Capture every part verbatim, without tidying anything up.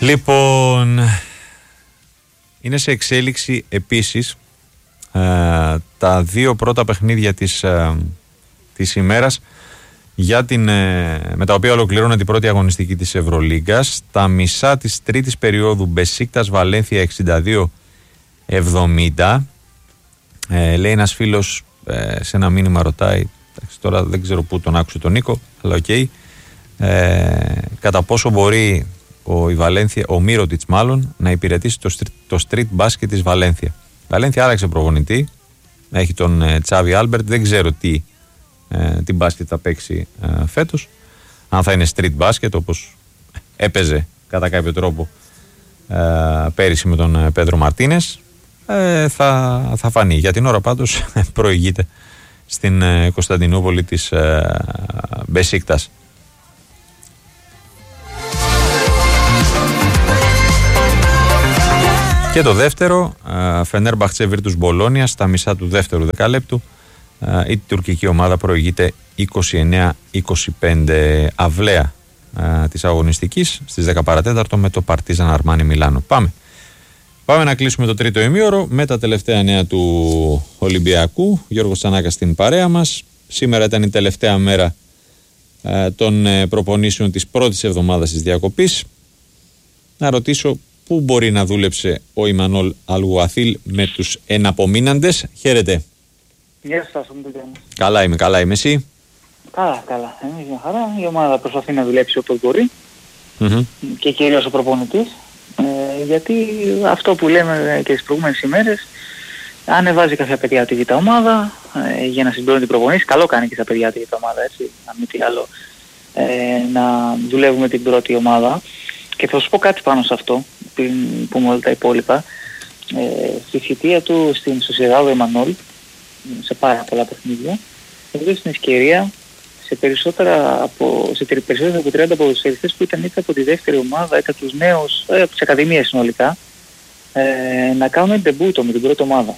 Λοιπόν, είναι σε εξέλιξη επίσης ε, τα δύο πρώτα παιχνίδια της, ε, της ημέρας για την, ε, με τα οποία ολοκληρώνεται την πρώτη αγωνιστική της Ευρωλίγκας. Τα μισά της τρίτης περίοδου Μπεσίκτας Βαλένθια εξήντα δύο εβδομήντα. Ε, λέει ένας φίλος ε, σε ένα μήνυμα, ρωτάει, τώρα δεν ξέρω πού τον άκουσε τον Νίκο, αλλά οκ, okay, ε, κατά πόσο μπορεί ο, η Βαλένθια, ο Μύρωτιτς μάλλον, να υπηρετήσει το, το street basket της Βαλένθια. Η Βαλένθια άλλαξε προπονητή, έχει τον ε, Τσάβι Άλμπερτ, δεν ξέρω τι, ε, τι μπάσκετ θα παίξει ε, φέτος, αν θα είναι street basket όπως έπαιζε κατά κάποιο τρόπο ε, πέρυσι με τον ε, Πέντρο Μαρτίνες, ε, θα, θα φανεί. Για την ώρα πάντως προηγείται στην ε, Κωνσταντινούπολη της ε, Μπεσίκτας. Και το δεύτερο, Φενέρμπαχτσε Βίρτους Μπολόνια, στα μισά του δεύτερου δεκαλέπτου η τουρκική ομάδα προηγείται είκοσι εννέα είκοσι πέντε. Αυλαία της αγωνιστικής στις δέκα παρατέταρτο με το Παρτίζαν Αρμάνι Μιλάνο. Πάμε. Πάμε να κλείσουμε το τρίτο ημίωρο με τα τελευταία νέα του Ολυμπιακού. Γιώργος Τσανάκας στην παρέα μας. Σήμερα ήταν η τελευταία μέρα των προπονήσεων της πρώτης εβδομάδας της διακοπής. Να ρωτήσω πού μπορεί να δούλεψε ο Ιμανόλ Αλγουαθίλ με τους εναπομείναντες. Χαίρετε. Γεια σας, μου. Καλά είμαι, καλά είμαι. Εσύ? Καλά, καλά. Εμείς μια χαρά. Η ομάδα προσπαθεί να δουλέψει όπως μπορεί. Mm-hmm. Και κυρίως ο προπονητής. Ε, γιατί αυτό που λέμε και τις προηγούμενες ημέρες, ανεβάζει κάποια παιδιά τη β' ομάδα ε, για να συμπληρώνει την προπονήση. Καλό κάνει και στα παιδιά τη β' ομάδα, έτσι, να μην τι άλλο, ε, να δουλεύουμε την πρώτη ομάδα. Και θα σου πω κάτι πάνω σε αυτό, πριν πούμε όλα τα υπόλοιπα. Ε, στη θητεία του στην Σοσιεδάδο Εμμανόλ, σε πάρα πολλά παιχνίδια, έδωσε την ευκαιρία σε περισσότερα από, σε περισσότερα από τριάντα ποδοσφαιριστές που ήταν είτε από τη δεύτερη ομάδα, είτε από τους νέους, ε, από τις ακαδημίες συνολικά, ε, να κάνουν ντεμπούτο με την πρώτη ομάδα.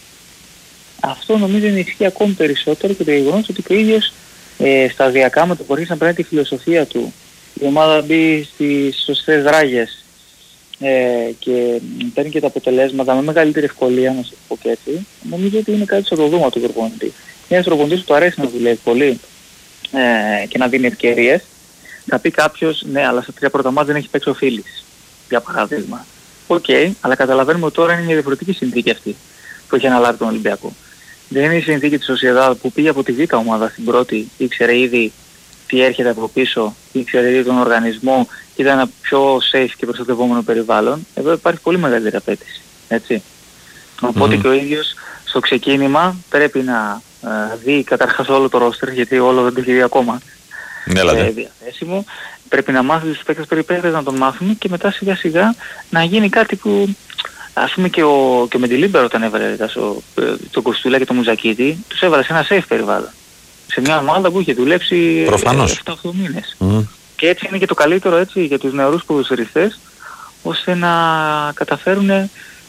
Αυτό νομίζω είναι ισχύει ακόμη περισσότερο και το γεγονός ότι ο ίδιος ε, σταδιακά με το που αρχίσει να παίρνει τη φιλοσοφία του, η ομάδα μπει στις σωστές ράγες ε, και παίρνει και τα αποτελέσματα με μεγαλύτερη ευκολία, να σου πω και έτσι, νομίζω ότι είναι κάτι στο το δούμα του προπονητή. Ένας προπονητής που του αρέσει να δουλεύει πολύ ε, και να δίνει ευκαιρίες. Θα πει κάποιος, ναι, αλλά στα τρία πρώτα μάτια δεν έχει παίξει ο Φίλης, για παράδειγμα. Οκ, okay, αλλά καταλαβαίνουμε ότι τώρα είναι μια διαφορετική συνθήκη αυτή που έχει αναλάβει τον Ολυμπιακό. Δεν είναι η συνθήκη της Σοσιεδάδ που πήγε από τη β' ομάδα στην πρώτη, ήξερε ήδη τι έρχεται από πίσω, ήξερε ήδη τον οργανισμό, ήταν ένα πιο safe και προστατευόμενο περιβάλλον. Εδώ υπάρχει πολύ μεγαλύτερη απέτηση, έτσι. Οπότε mm-hmm. και ο ίδιος στο ξεκίνημα πρέπει να ε, δει καταρχάς όλο το roster, γιατί όλο δεν το έχει δει ακόμα ε, διαθέσιμο. Πρέπει να μάθει τους παίκτες περιπέτειες, να τον μάθουν και μετά σιγά σιγά να γίνει κάτι που, ας πούμε, και, ο, και με τη Λίμπερο όταν έβαλε τον Κοστούλα και τον Μουζακίτη, τους έβαλε σε ένα safe περιβάλλον. Σε μια ομάδα που είχε δουλέψει επτά οκτώ μήνες. Mm. Και έτσι είναι και το καλύτερο, έτσι, για τους νεαρούς ποδοσφαιριστές, ώστε να καταφέρουν ε,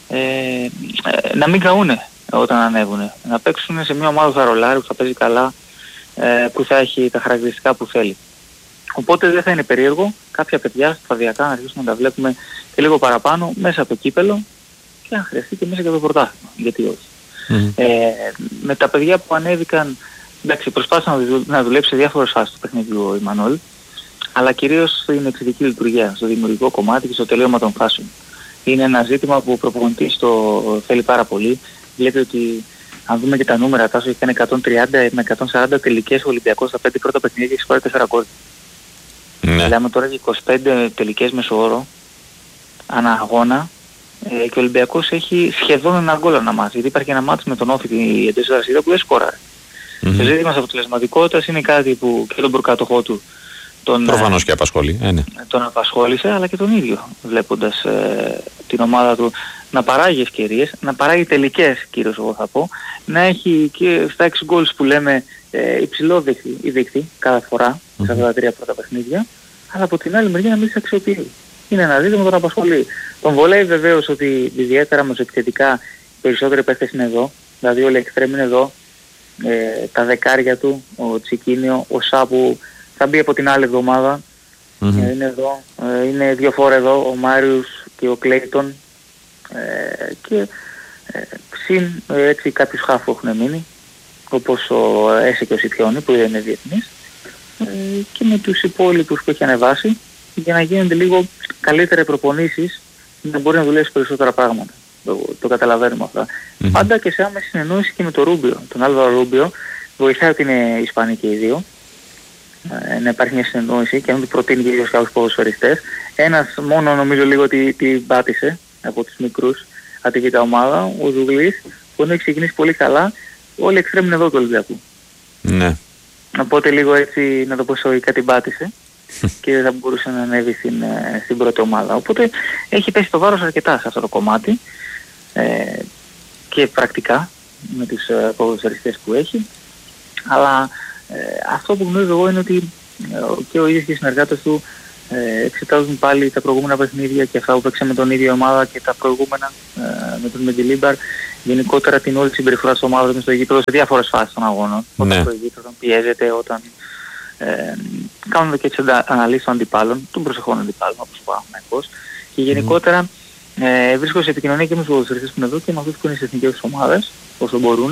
ε, να μην καούνε όταν ανέβουν. Να παίξουν σε μια ομάδα που θα ρολάρει, που θα παίζει καλά, ε, που θα έχει τα χαρακτηριστικά που θέλει. Οπότε δεν θα είναι περίεργο κάποια παιδιά σταδιακά να αρχίσουμε να τα βλέπουμε και λίγο παραπάνω μέσα από το κύπελο και αν χρειαστεί και μέσα και από το πρωτάθλημα. Γιατί όχι. Mm. Ε, με τα παιδιά που ανέβηκαν, εντάξει, προσπάθησε να, δουλ, να δουλέψει σε διάφορες φάσεις του παιχνιδιού ο Ιμανόλ, αλλά κυρίως στην εξαιρετική λειτουργία, στο δημιουργικό κομμάτι και στο τελείωμα των φάσεων. Είναι ένα ζήτημα που ο προπονητής το θέλει πάρα πολύ. Βλέπετε ότι αν δούμε και τα νούμερα, τάσο έκανε εκατόν τριάντα με εκατόν σαράντα τελικές ο Ολυμπιακός στα πέντε πρώτα παιχνίδια και έχει σκοράρει τέσσερα γκολ. Ναι. Μιλάμε τώρα για είκοσι πέντε τελικές μέσο όρο ανά αγώνα ε, και ο Ολυμπιακός έχει σχεδόν ένα γκολ ανά μάτς. Γιατί υπάρχει ένα μάτς με τον Όφη εντός Ρασίδα που δεν σκοράρει. Mm-hmm. Το ζήτημα της αποτελεσματικότητας είναι κάτι που και τον προκάτοχό του τον, προφανώς και απασχολεί. Ε, ναι. τον απασχόλησε, αλλά και τον ίδιο, βλέποντας ε, την ομάδα του να παράγει ευκαιρίες, να παράγει τελικές, κυρίως εγώ θα πω, να έχει και στα έξι γκολς που λέμε ε, υψηλό δείκτη κάθε φορά, mm-hmm. σε αυτά τα τρία πρώτα παιχνίδια, αλλά από την άλλη μεριά να μην τις αξιοποιεί. Είναι ένα ζήτημα που τον απασχολεί. Τον βολεύει βεβαίως ότι ιδιαίτερα μεσοεπιθετικά περισσότεροι παίχτες είναι εδώ, δηλαδή όλοι οι εξτρέμ είναι εδώ, ε, τα δεκάρια του, ο Τσικίνιο, ο Σάπου θα μπει από την άλλη εβδομάδα Mm-hmm. Ε, είναι εδώ, ε, είναι δύο φορές εδώ ο Μάριος και ο Κλέιτον ε, και ε, συν ε, έτσι κάποιους χάφου έχουν μείνει, όπως ο Έσε και ο Σιπιόνι που είναι διεθνής, ε, και με τους υπόλοιπους που έχει ανεβάσει για να γίνονται λίγο καλύτερα προπονήσεις, να μπορεί να δουλέψει περισσότερα πράγματα. Το, το καταλαβαίνουμε αυτά. Mm-hmm. Πάντα και σε άμεση συνεννόηση και με τον Ρούμπιο. Τον Άλβαρο Ρούμπιο βοηθάει ότι είναι Ισπανοί και οι δύο. Ε, να υπάρχει μια συνεννόηση και να του προτείνει και δύο σκάους ποδοσφαιριστές. Ένας μόνο νομίζω λίγο ότι την πάτησε από τους μικρούς ατυχητά ομάδα, ο Ζουγλής, που έχει ξεκινήσει πολύ καλά. Όλοι εξτρέμουν εδώ του Ολυμπιακού. Ναι. Οπότε λίγο έτσι να το πω σωικά την πάτησε και δεν θα μπορούσε να ανέβει στην, στην πρώτη ομάδα. Οπότε έχει πέσει το βάρος αρκετά σε αυτό το κομμάτι ε, και πρακτικά με τους ε, ποδοσφαιριστές που έχει. Αλλά ε, αυτό που γνωρίζω εγώ είναι ότι ε, και ο ίδιος και οι συνεργάτες του ε, εξετάζουν πάλι τα προηγούμενα παιχνίδια και αυτά που παίξαμε με τον ίδιο ομάδα και τα προηγούμενα ε, με τον Μεντιλίμπαρ. Γενικότερα την όλη συμπεριφορά της ομάδας μες στο γήπεδο σε διάφορες φάσεις των αγώνων. Ναι. Όταν προηγείται, όταν πιέζεται, όταν ε, κάνουν και τις αναλύσεις των αντιπάλων, των προσεχών αντιπάλων όπως πάμε πώς. Και γενικότερα ε, βρίσκω σε επικοινωνία και με τους ποδοσφαιριστές που είναι εδώ και με αυτούς που είναι στις εθνικές ομάδες όσο μπορούν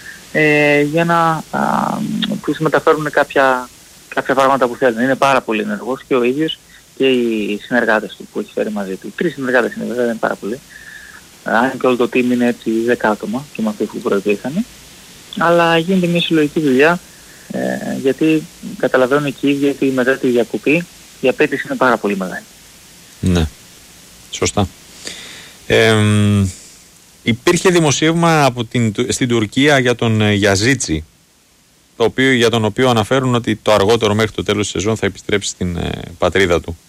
ε, για να α, τους μεταφέρουν κάποια, κάποια πράγματα που θέλουν. Είναι πάρα πολύ ενεργός και ο ίδιος και οι συνεργάτες του που έχει φέρει μαζί του. Τρεις συνεργάτες είναι βέβαια, δεν είναι πάρα πολύ. Αν και όλο το team είναι έτσι δέκα άτομα και με αυτούς που προϋπήρχαν. Αλλά γίνεται μια συλλογική δουλειά ε, γιατί καταλαβαίνουν εκεί οι ίδιοι ότι μετά τη διακοπή η απέτηση είναι πάρα πολύ μεγάλη. Ναι, σωστά. Ε, υπήρχε δημοσίευμα από την, στην Τουρκία για τον Γιαζίτσι, το οποίο, για τον οποίο αναφέρουν ότι το αργότερο μέχρι το τέλος της σεζόν θα επιστρέψει στην ε, πατρίδα του.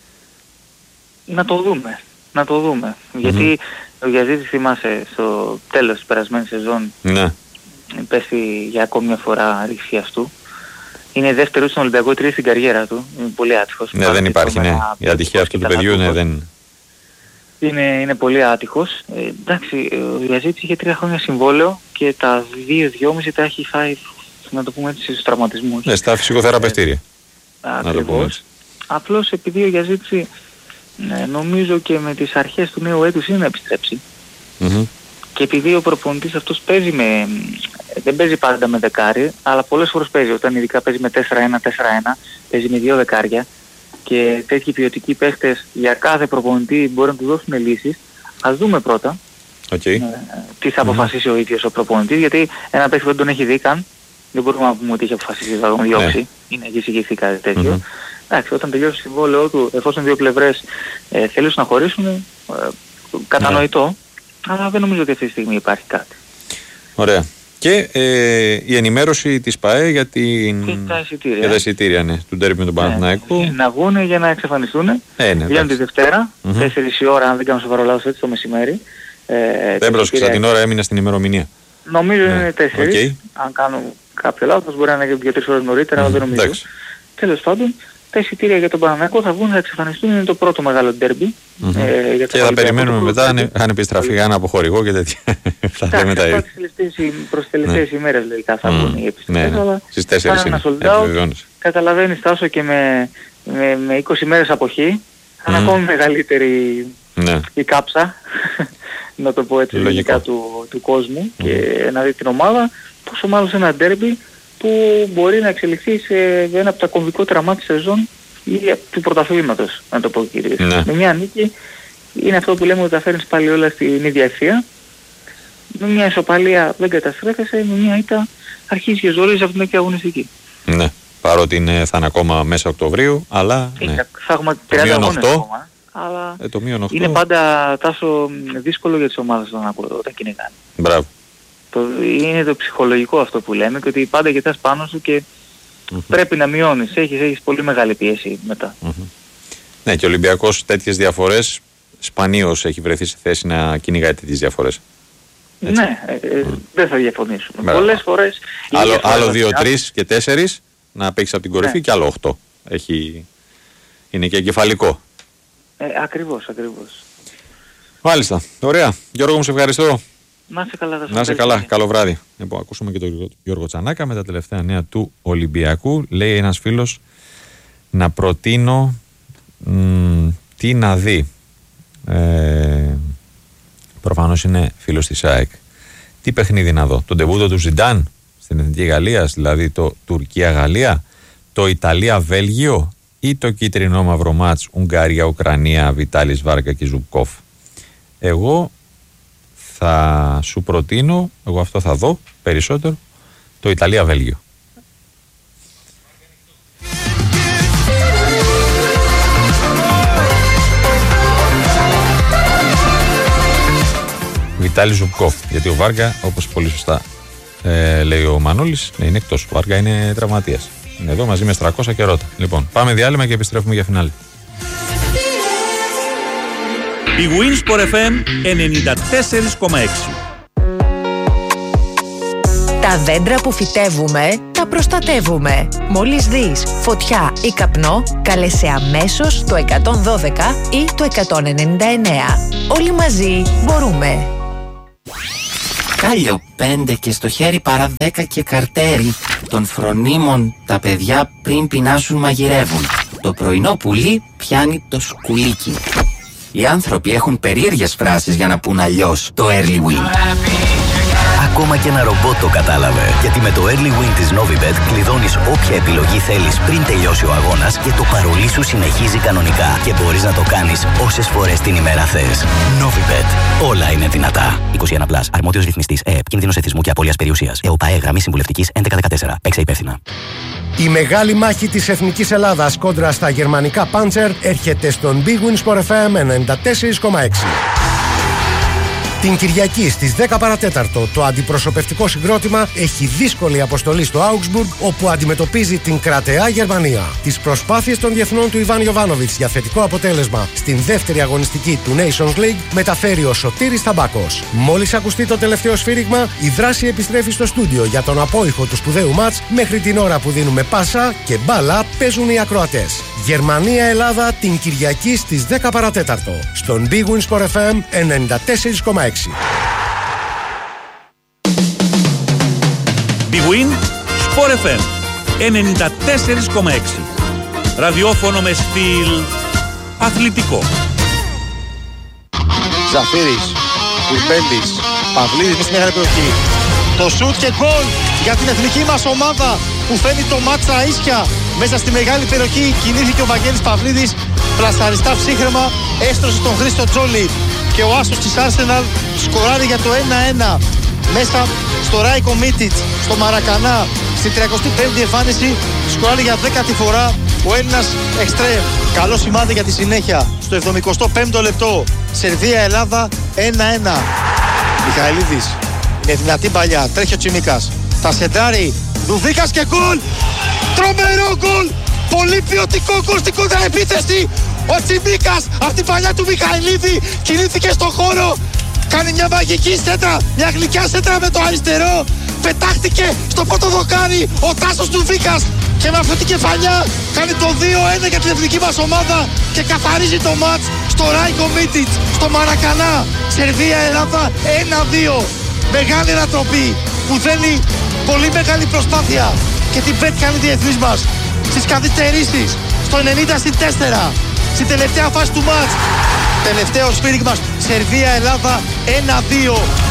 Να το δούμε. Να το δούμε. Mm-hmm. Γιατί ο Γιαζίτσι, θυμάσαι, στο τέλος της περασμένης σεζόν ναι. πέσει για ακόμη μια φορά ρηξίας του. Είναι δεύτερος στον Ολυμπιακό, τρία στην καριέρα του. Είναι πολύ άτυχος. Ναι, δεν υπάρχει, ναι. Η ατυχία αυτού του παιδιού ναι, δεν... Είναι, είναι πολύ άτυχος. Ε, εντάξει, ο Γιαζίτσι είχε τρία χρόνια συμβόλαιο και τα δύο δυόμιση τα έχει φάει, να το πούμε έτσι, στους τραυματισμούς. Ναι, στα φυσικοθεραπευτήρια. Ε, ακριβώς. Απλώς επειδή ο Γιαζίτσι ναι, νομίζω και με τις αρχές του νέου έτους είναι να επιστρέψει. Mm-hmm. Και επειδή ο προπονητής αυτός παίζει με, δεν παίζει πάντα με δεκάρι, αλλά πολλές φορές παίζει. Όταν ειδικά παίζει με τέσσερα ένα τέσσερα ένα, παίζει με δύο δεκάρια και τέτοιοι ποιοτικοί παίχτες για κάθε προπονητή μπορεί να του δώσουν λύσεις. Ας δούμε πρώτα okay. ε, τι θα αποφασίσει mm-hmm. ο ίδιος ο προπονητής, γιατί ένα παίχτη που δεν τον έχει δει καν, δεν μπορούμε να πούμε ότι έχει αποφασίσει να τον διώξει, yeah. είναι εξηγηθεί κάτι τέτοιο. Mm-hmm. Εντάξει, όταν τελειώσει το συμβόλαιό του, εφόσον δύο πλευρές ε, θέλουν να χωρίσουν, ε, κατανοητό, yeah. αλλά δεν νομίζω ότι αυτή τη στιγμή υπάρχει κάτι. Ωραία. Και ε, η ενημέρωση της ΠΑΕ για, την... και τα εισιτήρια, για τα εισιτήρια ναι, του ντέρμπι με τον Παναθηναϊκό. Ναι, να βγουν για να εξαφανιστούν. Ε, ναι, βγαίνουν τη Δευτέρα, mm-hmm. τέσσερις η ώρα, αν δεν κάνω σοβαρό λάθος, έτσι το μεσημέρι. Ε, δεν πρόσεξα την ώρα, έμεινα στην ημερομηνία. Νομίζω ναι. είναι τέσσερις. Okay. Αν κάνω κάποιο λάθος, μπορεί να είναι δύο τρεις ώρες νωρίτερα, mm-hmm. αλλά δεν νομίζω. Εντάξει. Τέλος πάντων, τα εισιτήρια για τον Παναθηναϊκό θα βγουν, θα εξαφανιστούν, είναι το πρώτο μεγάλο ντέρμπι. Mm-hmm. Ε, για και θα περιμένουμε το μετά αν, αν επιστραφεί γάνα από χορηγό και τέτοια. Θα λέμε τα ίδια. Προς τις τελευταίες ημέρες λογικά θα βγουν οι επιστροφές, αλλά θα είναι ένα sold out. Καταλαβαίνεις Τάσο και με, με, με είκοσι μέρες αποχή θα είναι ακόμη μεγαλύτερη η κάψα, να το πω έτσι λογικά του, του κόσμου και να δει την ομάδα, πόσο μάλλον σε ένα ντέρμπι που μπορεί να εξελιχθεί σε ένα από τα κομβικότερα μάτια της σεζόν ή του πρωταθλήματος, να το πω κυρίως. Ναι. Με μια νίκη είναι αυτό που λέμε ότι τα φέρνεις πάλι όλα στην ίδια ευθεία. Με μια ισοπαλία δεν καταστρέφεσαι, με μια ήττα αρχίζει και ζορίζει από την εκεί αγωνιστική. Ναι, παρότι είναι, θα είναι ακόμα μέσα Οκτωβρίου, αλλά ναι. Θα έχουμε τριάντα αγώνες ακόμα, αλλά ε, το μείον οκτώ. Είναι πάντα τόσο δύσκολο για τις ομάδες όταν κυνηγάνε. Μπράβο. Το, είναι το ψυχολογικό αυτό που λέμε και ότι πάντα κοιτάς πάνω σου και mm-hmm. πρέπει να μειώνεις. Έχεις, έχεις πολύ μεγάλη πίεση μετά. Mm-hmm. Ναι, και ο Ολυμπιακός τέτοιες διαφορές σπανίως έχει βρεθεί σε θέση να κυνηγάει τέτοιες διαφορές. Έτσι. Ναι, ε, mm. δεν θα διαφωνήσουμε. Μπράβο. Πολλές φορές... Άλλο, άλλο δύο, τρεις και τέσσερις να παίξεις από την κορυφή ναι. και άλλο οχτώ. Έχει... Είναι και εγκεφαλικό. Ε, ακριβώς, ακριβώς. Μάλιστα. Ωραία. Γιώργο μου, σε ευχαριστώ. Να είσαι καλά, να είσαι καλά. Καλό βράδυ. Λοιπόν, ακούσαμε και τον Γιώργο Τσανάκα με τα τελευταία νέα του Ολυμπιακού. Λέει ένας φίλος, να προτείνω μ, τι να δει. Ε, προφανώς είναι φίλος της ΑΕΚ. Τι παιχνίδι να δω? Τον ντεμπούτο του Ζιντάν στην Εθνική Γαλλίας, δηλαδή το Τουρκία-Γαλλία, το Ιταλία-Βέλγιο ή το κίτρινο μαύρο μάτς Ουγγαρία-Ουκρανία, Βιτάλης Βάρκα και Ζουμπκόφ? Εγώ θα σου προτείνω, εγώ αυτό θα δω περισσότερο, το Ιταλία-Βέλγιο. Βιτάλη Ζουμπκόφ, γιατί ο Βάρκα, όπως πολύ σωστά ε, λέει ο Μανώλης, είναι εκτός. Ο Βάρκα είναι τραυματίας. Είναι εδώ μαζί με Στρακώσα και Ρώτα. Λοιπόν, πάμε διάλειμμα και επιστρέφουμε για φινάλε. Η Winsport εφ εμ ενενήντα τέσσερα κόμμα έξι. Τα δέντρα που φυτεύουμε, τα προστατεύουμε. Μόλις δεις φωτιά ή καπνό, κάλεσε αμέσως το εκατόν δώδεκα ή το εκατόν ενενήντα εννέα. Όλοι μαζί μπορούμε. Κάλιο πέντε και στο χέρι παρά δέκα και καρτέρι. Των φρονίμων τα παιδιά πριν πεινάσουν μαγειρεύουν. Το πρωινό πουλί πιάνει το σκουλίκι. Οι άνθρωποι έχουν περίεργες φράσεις για να πούν αλλιώς το early win. Ακόμα και ένα ρομπότ το κατάλαβε. Γιατί με το early win της Novibet κλειδώνεις όποια επιλογή θέλεις πριν τελειώσει ο αγώνας και το παρολί σου συνεχίζει κανονικά. Και μπορείς να το κάνεις όσες φορές την ημέρα θες. Novibet. Όλα είναι δυνατά. είκοσι ένα συν. Αρμόδιος ρυθμιστής ΕΕΠ. Κίνδυνος εθισμού και απώλειας περιουσίας. ΕΟΠΑΕ γραμμή συμβουλευτικής έντεκα δεκατέσσερα. Παίξε υπεύθυνα. Η μεγάλη μάχη της Εθνικής Ελλάδας κόντρα στα γερμανικά Panzer έρχεται στον Big Win Sport εφ εμ ενενήντα τέσσερα κόμμα έξι. Την Κυριακή στις δέκα παρατέταρτο το αντιπροσωπευτικό συγκρότημα έχει δύσκολη αποστολή στο Augsburg, όπου αντιμετωπίζει την κρατεά Γερμανία. Τις προσπάθειες των διεθνών του Ιβάν Γιοβάνοβιτς για θετικό αποτέλεσμα στην δεύτερη αγωνιστική του Nations League μεταφέρει ο Σωτήρης Ταμπάκος. Μόλις ακουστεί το τελευταίο σφύριγμα, η δράση επιστρέφει στο στούντιο για τον απόϊχο του σπουδαίου μάτς. Μέχρι την ώρα που δίνουμε πάσα και μπάλα παίζουν οι ακροατές. Γερμανία-Ελλάδα την Κυριακή στις δέκα παρατέταρτο στον Big Win Sport εφ εμ ενενήντα τέσσερα κόμμα έξι. Big Win Sport εφ εμ ενενήντα τέσσερα κόμμα έξι. Ραδιόφωνο με στυλ αθλητικό. Ζαφύρης, Κουρμπέλης, Παυλίδης με στην μεγάλη περιοχή. Το σουτ και γκολ για την εθνική μας ομάδα που φέρνει το μάτσα ίσια μέσα στη μεγάλη περιοχή. Κινήθηκε ο Βαγγέλης Παυλίδης, πλασταριστά ψύχρεμα, έστρωσε τον Χρήστο Τζόλι και ο άσος της Arsenal σκοράρει για το ένα ένα μέσα στο Ράικο Μίτιτς, στο Μαρακανά. Στην τριακοστή πέμπτη εμφάνιση σκοράρει για δέκατη φορά ο Έλληνας εξτρέμ. Καλό σημάδι για τη συνέχεια. Στο εβδομηκοστό πέμπτο λεπτό Σερβία-Ελλάδα ένα ένα. Μιχαηλίδης με δυνατή παλιά, τρέχει ο Τσιμίκας, τα σεντάρει, Δουβίκας και γκολ! Τρομερό γκολ! Πολύ ποιοτικό γκολ στην κόντρα επίθεση! Ο Τσιμίκας από την παλιά του Μιχαηλίδη κινήθηκε στον χώρο, κάνει μια μαγική σέντρα, μια γλυκιά σέντρα με το αριστερό, πετάχτηκε στο πρώτο δοκάρι ο Τάσος Δουβίκας και με αυτή την κεφαλιά κάνει το δύο ένα για την εθνική μας ομάδα και καθαρίζει το μάτς στο Ράικο Μίτιτς, στο Μαρακανά. Σερβία-Ελλάδα ένα δύο. Μεγάλη ανατροπή που θέλει πολύ μεγάλη προσπάθεια και την πέτυχαν οι διεθνείς μας στις καθυστερήσεις στο ενενήντα συν τέσσερα στην τελευταία φάση του μάτς. Τελευταίο σφύριγμα Σερβία-Ελλάδα ένα δύο.